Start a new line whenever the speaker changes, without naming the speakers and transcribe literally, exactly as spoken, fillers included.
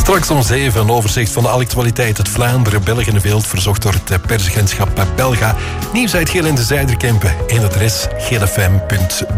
Straks om zeven een overzicht van de actualiteit uit Vlaanderen, België en de wereld, verzorgd door het persagentschap Belga. Nieuws uit Geel en de Zuiderkempen en adres geel f m punt